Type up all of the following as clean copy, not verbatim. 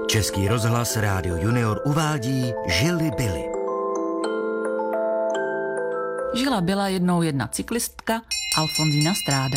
Český rozhlas Rádio Junior uvádí Žili byli. Žila byla jednou jedna cyklistka, Alfonsína Stráda.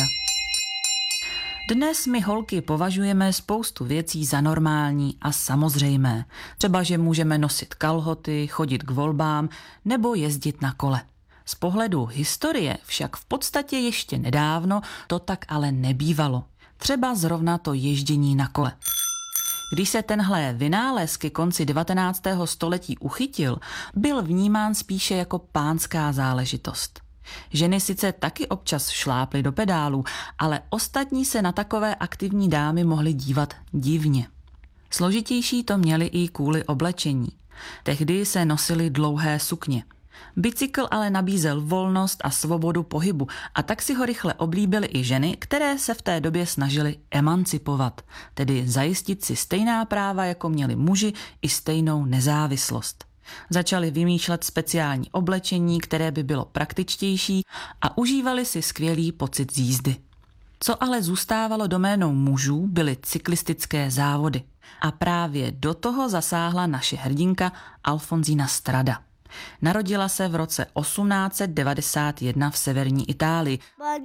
Dnes my holky považujeme spoustu věcí za normální a samozřejmé. Třeba, že můžeme nosit kalhoty, chodit k volbám nebo jezdit na kole. Z pohledu historie však v podstatě ještě nedávno to tak ale nebývalo. Třeba zrovna to ježdění na kole. Když se tenhle vynález ke konci 19. století uchytil, byl vnímán spíše jako pánská záležitost. Ženy sice taky občas šláply do pedálů, ale ostatní se na takové aktivní dámy mohly dívat divně. Složitější to měli i kvůli oblečení. Tehdy se nosily dlouhé sukně. Bicykl ale nabízel volnost a svobodu pohybu a tak si ho rychle oblíbily i ženy, které se v té době snažily emancipovat, tedy zajistit si stejná práva, jako měli muži, i stejnou nezávislost. Začali vymýšlet speciální oblečení, které by bylo praktičtější a užívali si skvělý pocit z jízdy. Co ale zůstávalo doménou mužů, byly cyklistické závody. A právě do toho zasáhla naše hrdinka Alfonsína Strada. Narodila se v roce 1891 v severní Itálii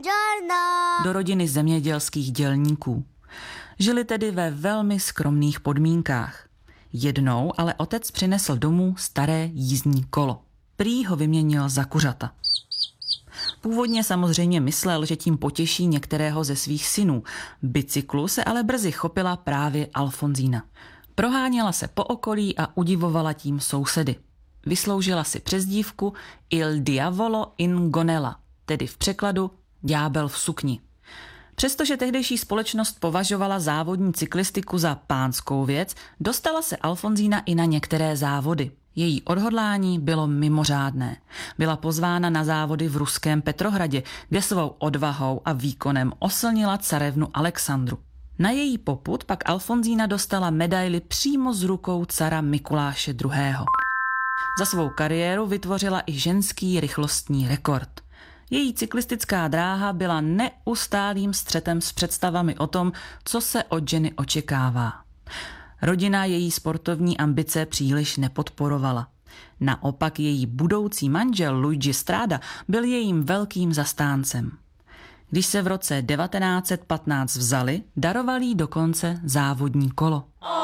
do rodiny zemědělských dělníků. Žili tedy ve velmi skromných podmínkách. Jednou ale otec přinesl domů staré jízdní kolo. Prý ho vyměnil za kuřata. Původně samozřejmě myslel, že tím potěší některého ze svých synů. Bicyklu se ale brzy chopila právě Alfonsína. Proháněla se po okolí a udivovala tím sousedy. Vysloužila si přezdívku Il Diavolo in Gonella, tedy v překladu Ďábel v sukni. Přestože tehdejší společnost považovala závodní cyklistiku za pánskou věc, dostala se Alfonsína i na některé závody. Její odhodlání bylo mimořádné. Byla pozvána na závody v ruském Petrohradě, kde svou odvahou a výkonem oslnila carevnu Alexandru. Na její popud pak Alfonsína dostala medaili přímo z rukou cara Mikuláše II. Za svou kariéru vytvořila i ženský rychlostní rekord. Její cyklistická dráha byla neustálým střetem s představami o tom, co se od ženy očekává. Rodina její sportovní ambice příliš nepodporovala. Naopak její budoucí manžel Luigi Strada byl jejím velkým zastáncem. Když se v roce 1915 vzali, darovali jí dokonce závodní kolo.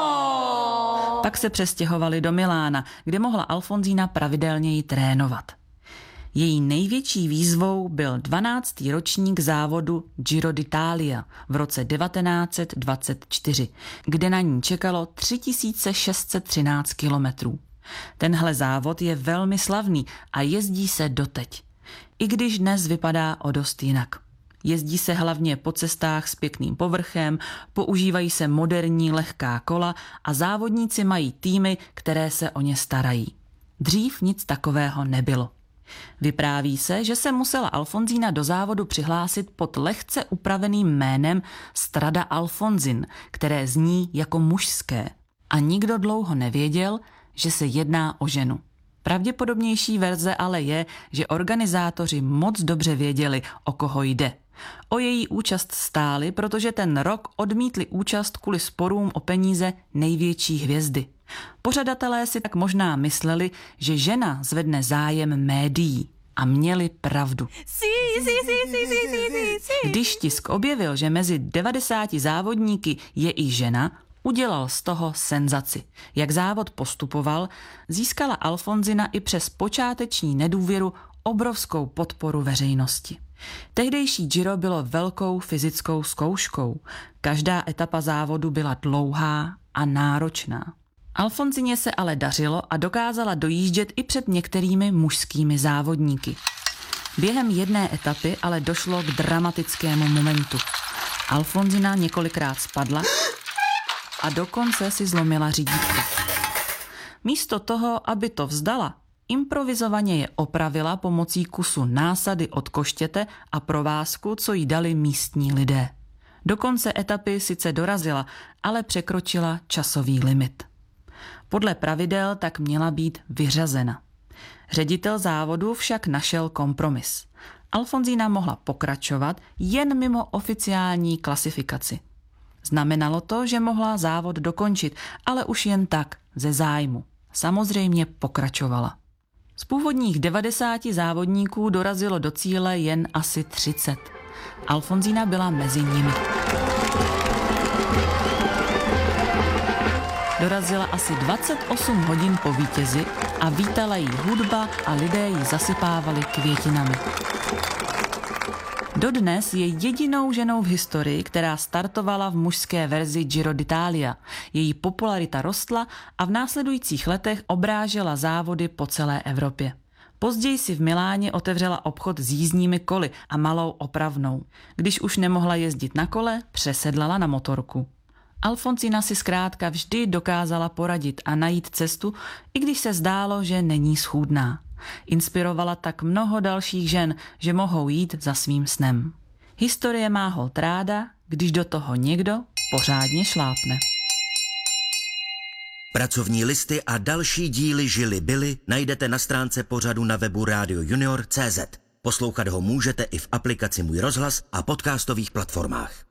Pak se přestěhovali do Milána, kde mohla Alfonsína pravidelněji trénovat. Její největší výzvou byl 12. ročník závodu Giro d'Italia v roce 1924, kde na ní čekalo 3613 kilometrů. Tenhle závod je velmi slavný a jezdí se doteď. I když dnes vypadá o dost jinak. Jezdí se hlavně po cestách s pěkným povrchem, používají se moderní lehká kola a závodníci mají týmy, které se o ně starají. Dřív nic takového nebylo. Vypráví se, že se musela Alfonsína do závodu přihlásit pod lehce upraveným jménem Strada Alfonsin, které zní jako mužské. A nikdo dlouho nevěděl, že se jedná o ženu. Pravděpodobnější verze ale je, že organizátoři moc dobře věděli, o koho jde. O její účast stáli, protože ten rok odmítli účast kvůli sporům o peníze největší hvězdy. Pořadatelé si tak možná mysleli, že žena zvedne zájem médií. A měli pravdu. Když tisk objevil, že mezi 90 závodníky je i žena, udělal z toho senzaci. Jak závod postupoval, získala Alfonsína i přes počáteční nedůvěru obrovskou podporu veřejnosti. Tehdejší Giro bylo velkou fyzickou zkouškou. Každá etapa závodu byla dlouhá a náročná. Alfonsíně se ale dařilo a dokázala dojíždět i před některými mužskými závodníky. Během jedné etapy ale došlo k dramatickému momentu. Alfonsína několikrát spadla a dokonce si zlomila řídítko. Místo toho, aby to vzdala, improvizovaně je opravila pomocí kusu násady od koštěte a provázku, co jí dali místní lidé. Do konce etapy sice dorazila, ale překročila časový limit. Podle pravidel tak měla být vyřazena. Ředitel závodu však našel kompromis. Alfonsína mohla pokračovat jen mimo oficiální klasifikaci. Znamenalo to, že mohla závod dokončit, ale už jen tak, ze zájmu. Samozřejmě pokračovala. Z původních 90 závodníků dorazilo do cíle jen asi 30. Alfonsína byla mezi nimi. Dorazila asi 28 hodin po vítězi a vítala jí hudba a lidé ji zasypávali květinami. Dodnes je jedinou ženou v historii, která startovala v mužské verzi Giro d'Italia. Její popularita rostla a v následujících letech obrážela závody po celé Evropě. Později si v Miláně otevřela obchod s jízdními koly a malou opravnou. Když už nemohla jezdit na kole, přesedlala na motorku. Alfonsína si zkrátka vždy dokázala poradit a najít cestu, i když se zdálo, že není schůdná. Inspirovala tak mnoho dalších žen, že mohou jít za svým snem. Historie má holt ráda, když do toho někdo pořádně šlápne. Pracovní listy a další díly Žili byly najdete na stránce pořadu na webu radiojunior.cz. Poslouchat ho můžete i v aplikaci Můj rozhlas a podcastových platformách.